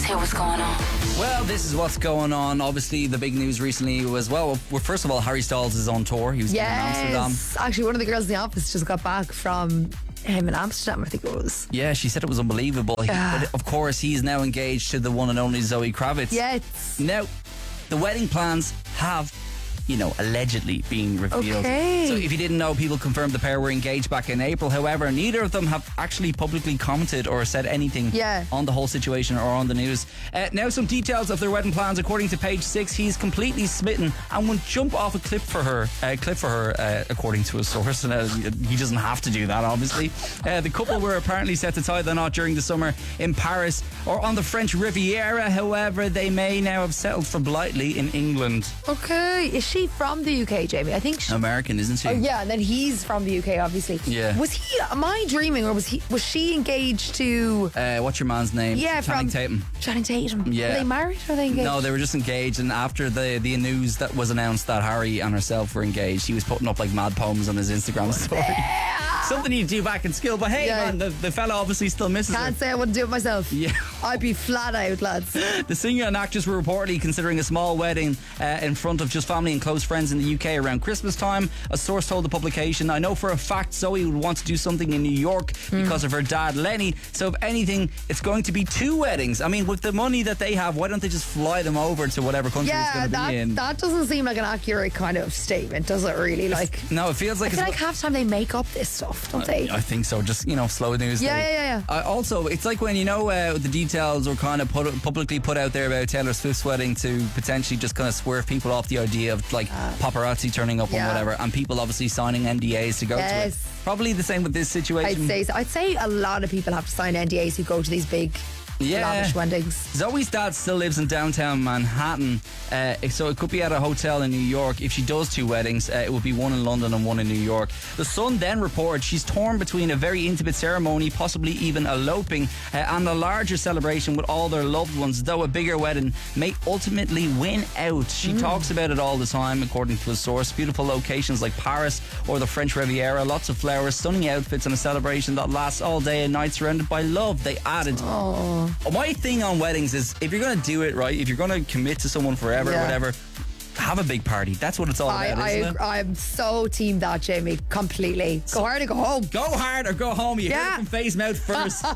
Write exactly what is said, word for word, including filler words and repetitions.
hear what's going on. Well, this is what's going on. Obviously, the big news recently was, well, well first of all, Harry Styles is on tour. He was yes. in Amsterdam. Actually, one of the girls in the office just got back from him in Amsterdam, I think it was. Yeah, she said it was unbelievable. He, Yeah. but of course, he's now engaged to the one and only Zoe Kravitz. Yes. Now, the wedding plans have, you know, allegedly been revealed. Okay. So if you didn't know, people confirmed the pair were engaged back in April. However, neither of them have actually publicly commented or said anything Yeah. on the whole situation or on the news. Uh, now some details of their wedding plans. According to Page Six, he's completely smitten and would jump off a cliff for her, uh, cliff for her, uh, according to a source. And uh, he doesn't have to do that, obviously. Uh, the couple were apparently set to tie the knot during the summer in Paris or on the French Riviera. However, they may now have settled for Blighty in England. Okay. Is she from the U K, Jamie? I think she... American, isn't she? Oh, yeah, and then he's from the U K, obviously. Yeah. Was he... Am I dreaming, or was he? Was she engaged to... Uh, what's your man's name? Yeah, Channing from... Tatum. Channing Tatum. Yeah. Were they married, or were they engaged? No, they were just engaged, and after the, the news that was announced that Harry and herself were engaged, he was putting up like mad poems on his Instagram story. Something you do back in school, but hey, Yeah. man, the, the fella obviously still misses Can't her. say I wouldn't do it myself. Yeah. I'd be flat out, lads. The singer and actress were reportedly considering a small wedding uh, in front of just family and close friends in the U K around Christmas time. A source told the publication, I know for a fact Zoe would want to do something in New York because of her dad Lenny, so if anything, it's going to be two weddings. I mean, with the money that they have, why don't they just fly them over to whatever country it's Yeah, going to that, be in? that doesn't seem like an accurate kind of statement, does it really? Like, No, it feels like I feel it's like half the time they make up this stuff, don't they? I think so. Just, you know, slow news. Yeah, day. yeah, yeah, yeah. Uh, also, it's like when, you know, uh, the details were kind of put, publicly put out there about Taylor Swift's wedding to potentially just kind of swerve people off the idea of like paparazzi turning up yeah. and whatever, and people obviously signing N D As to go to it. Yes. Probably the same with this I'd situation. say so. I'd say a lot of people have to sign N D As who go to these big, Yeah. lavish weddings. Zoe's dad still lives in downtown Manhattan, uh, so it could be at a hotel in New York. If she does two weddings, uh, it would be one in London and one in New York. The Sun then reported she's torn between a very intimate ceremony, possibly even eloping, uh, and a larger celebration with all their loved ones, though a bigger wedding may ultimately win out. She Mm. talks about it all the time, according to a source. Beautiful locations like Paris or the French Riviera, lots of flowers, stunning outfits, and a celebration that lasts all day and night surrounded by love, they added. Oh. My thing on weddings is if you're going to do it right, if you're going to commit to someone forever Yeah. or whatever, have a big party. That's what it's all I, about, I, isn't it? I'm so team that, Jamie. Completely. Go hard or go home. Go hard or go home. You heard Yeah. it from Faye's mouth first.